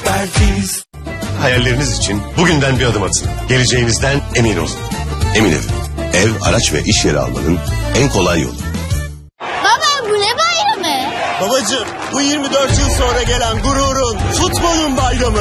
Ekspertiz. Hayalleriniz için bugünden bir adım atın. Geleceğinizden emin olun. Emin Ev. Ev, araç ve iş yeri almanın en kolay yolu. Baba bu ne bayramı? Babacığım bu 24 yıl sonra gelen gururun, futbolun bayramı.